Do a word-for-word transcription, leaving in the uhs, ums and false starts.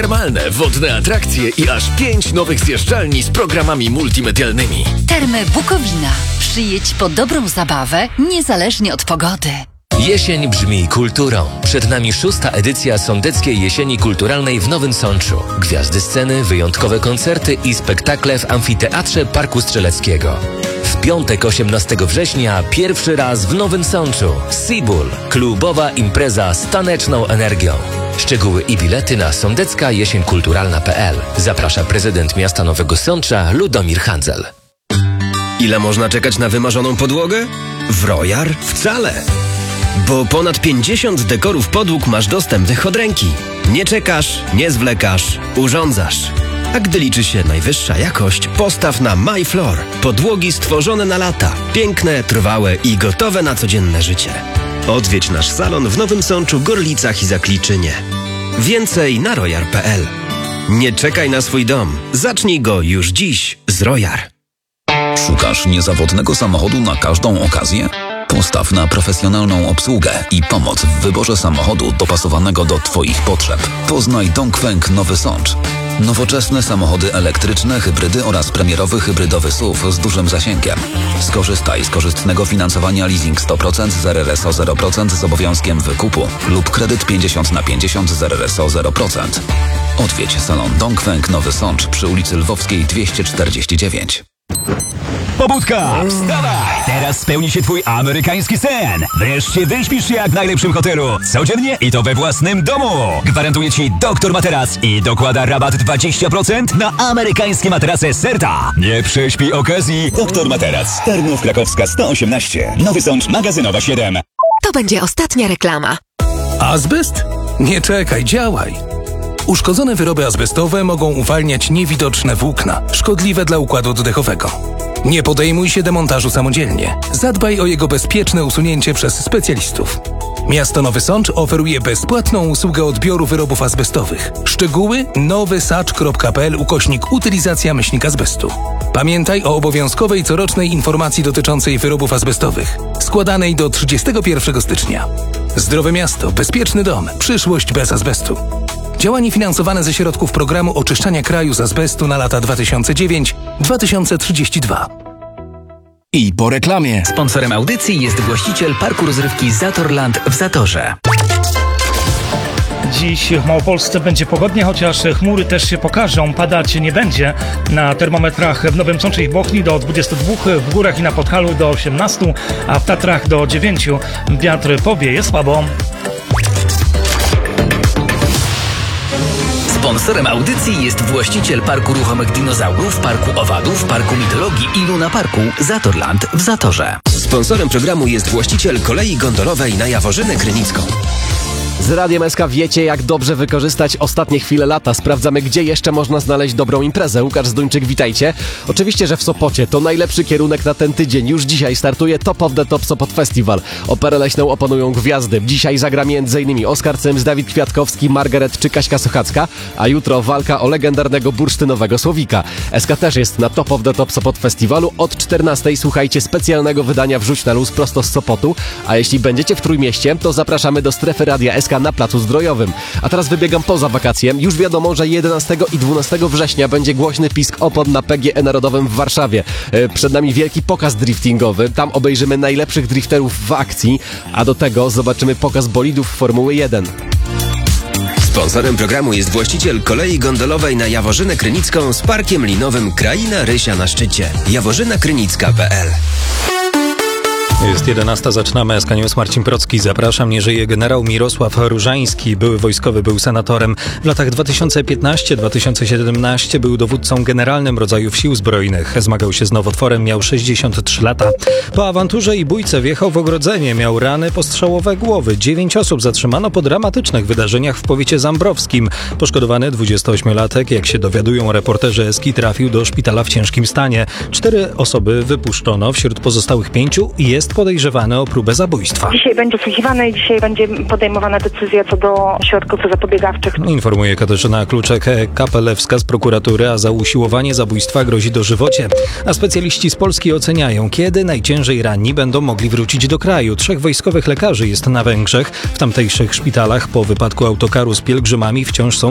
Termalne, wodne atrakcje i aż pięć nowych zjeżdżalni z programami multimedialnymi. Termy Bukowina. Przyjedź po dobrą zabawę, niezależnie od pogody. Jesień brzmi kulturą. Przed nami szósta edycja Sądeckiej Jesieni Kulturalnej w Nowym Sączu. Gwiazdy sceny, wyjątkowe koncerty i spektakle w Amfiteatrze Parku Strzeleckiego. W piątek osiemnastego września pierwszy raz w Nowym Sączu. Seabull. Klubowa impreza z taneczną energią. Szczegóły i bilety na sądecka jesień kulturalna kropka p l. Zaprasza prezydent miasta Nowego Sącza Ludomir Handzel. Ile można czekać na wymarzoną podłogę? W Royar wcale. Bo ponad pięćdziesiąt dekorów podłóg masz dostępnych od ręki. Nie czekasz, nie zwlekasz, urządzasz. A gdy liczy się najwyższa jakość, postaw na MyFloor. Podłogi stworzone na lata. Piękne, trwałe i gotowe na codzienne życie. Odwiedź nasz salon w Nowym Sączu, Gorlicach i Zakliczynie. Więcej na royar kropka p l. Nie czekaj na swój dom. Zacznij go już dziś z Royar. Szukasz niezawodnego samochodu na każdą okazję? Postaw na profesjonalną obsługę i pomoc w wyborze samochodu dopasowanego do Twoich potrzeb. Poznaj Dongfeng Nowy Sącz. Nowoczesne samochody elektryczne, hybrydy oraz premierowy hybrydowy S U V z dużym zasięgiem. Skorzystaj z korzystnego finansowania leasing sto procent z R R S O zero procent z obowiązkiem wykupu lub kredyt pięćdziesiąt na pięćdziesiąt z R R S O zero procent. Odwiedź salon Dongfeng Nowy Sącz przy ulicy Lwowskiej dwieście czterdzieści dziewięć. Pobudka! Wstawaj! Teraz spełni się twój amerykański sen. Wreszcie wyśpisz się jak w najlepszym hotelu. Codziennie i to we własnym domu. Gwarantuje ci Doktor Materac i dokłada rabat dwadzieścia procent na amerykańskie materace Serta. Nie prześpij okazji. Doktor Materac. Tarnów Krakowska sto osiemnaście. Nowy Sącz, magazynowa siedem. To będzie ostatnia reklama. Azbest? Nie czekaj, działaj. Uszkodzone wyroby azbestowe mogą uwalniać niewidoczne włókna, szkodliwe dla układu oddechowego. Nie podejmuj się demontażu samodzielnie. Zadbaj o jego bezpieczne usunięcie przez specjalistów. Miasto Nowy Sącz oferuje bezpłatną usługę odbioru wyrobów azbestowych. Szczegóły nowysacz kropka p l ukośnik utylizacja myślnik azbestu. Pamiętaj o obowiązkowej corocznej informacji dotyczącej wyrobów azbestowych, składanej do trzydziestego pierwszego stycznia. Zdrowe miasto, bezpieczny dom, przyszłość bez azbestu. Działanie finansowane ze środków programu oczyszczania kraju z azbestu na lata dwa tysiące dziewiąty do dwa tysiące trzydziestego drugiego. I po reklamie. Sponsorem audycji jest właściciel parku rozrywki Zatorland w Zatorze. Dziś w Małopolsce będzie pogodnie, chociaż chmury też się pokażą. Padać nie będzie. Na termometrach w Nowym Sączu i Bochni do dwudziestu dwóch, w górach i na Podhalu do osiemnastu, a w Tatrach do dziewięciu. Wiatr powieje słabo. Sponsorem audycji jest właściciel Parku Ruchomych Dinozaurów, Parku Owadów, Parku Mitologii i Luna Parku Zatorland w Zatorze. Sponsorem programu jest właściciel kolei gondolowej na Jaworzynę Krynicką. Z Radiem S K wiecie, jak dobrze wykorzystać ostatnie chwile lata. Sprawdzamy, gdzie jeszcze można znaleźć dobrą imprezę. Łukasz Zduńczyk, witajcie. Oczywiście, że w Sopocie to najlepszy kierunek na ten tydzień. Już dzisiaj startuje Top of the Top Sopot Festival. Operę leśną opanują gwiazdy. Dzisiaj zagra między innymi Oskar Cyms, Dawid Kwiatkowski, Margaret czy Kaśka Sochacka, a jutro walka o legendarnego bursztynowego Słowika. S K też jest na Top of the Top Sopot Festiwalu. Od czternastej słuchajcie specjalnego wydania Wrzuć na luz prosto z Sopotu. A jeśli będziecie w Trójmieście, to zapraszamy do strefy Radia S K na Placu Zdrojowym. A teraz wybiegam poza wakacje. Już wiadomo, że jedenastego i dwunastego września będzie głośny pisk opon na P G E Narodowym w Warszawie. Przed nami wielki pokaz driftingowy. Tam obejrzymy najlepszych drifterów w akcji, a do tego zobaczymy pokaz bolidów Formuły jeden. Sponsorem programu jest właściciel kolei gondolowej na Jaworzynę Krynicką z parkiem linowym Kraina Rysia na szczycie. jaworzyna krynicka kropka p l. Jest jedenasta, zaczynamy S K News. Marcin Procki, zapraszam. Nie żyje generał Mirosław Różański. Były wojskowy, był senatorem. W latach dwa tysiące piętnastego do dwa tysiące siedemnastego był dowódcą generalnym rodzajów sił zbrojnych. Zmagał się z nowotworem, miał sześćdziesiąt trzy lata. Po awanturze i bójce wjechał w ogrodzenie, miał rany postrzałowe głowy. Dziewięć osób zatrzymano po dramatycznych wydarzeniach w powiecie zambrowskim. Poszkodowany dwudziestoośmiolatek, jak się dowiadują reporterzy S K I, trafił do szpitala w ciężkim stanie. Cztery osoby wypuszczono, wśród pozostałych pięciu jest podejrzewany o próbę zabójstwa. Dzisiaj będzie przesłuchiwany i dzisiaj będzie podejmowana decyzja co do środków zapobiegawczych. Informuje Katarzyna Kluczek-Kapelewska z prokuratury, a za usiłowanie zabójstwa grozi dożywocie. A specjaliści z Polski oceniają, kiedy najciężej ranni będą mogli wrócić do kraju. Trzech wojskowych lekarzy jest na Węgrzech. W tamtejszych szpitalach po wypadku autokaru z pielgrzymami wciąż są